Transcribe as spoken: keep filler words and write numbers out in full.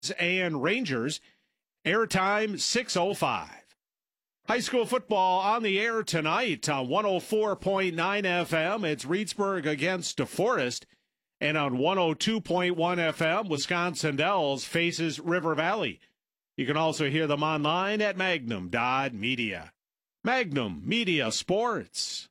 and Rangers. Airtime six oh five. High school football on the air tonight on one oh four point nine F M. It's Reedsburg against DeForest. And on one oh two point one F M, Wisconsin Dells faces River Valley. You can also hear them online at magnum dot media. Magnum Media Sports.